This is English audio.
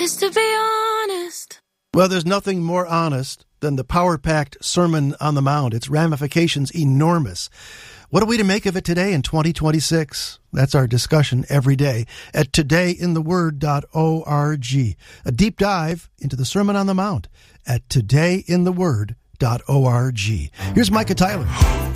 is to be honest. Well, there's nothing more honest than the power-packed Sermon on the Mount. Its ramifications enormous. What are we to make of it today in 2026? That's our discussion every day at todayintheword.org. A deep dive into the Sermon on the Mount at todayintheword.org. Here's Micah Tyler.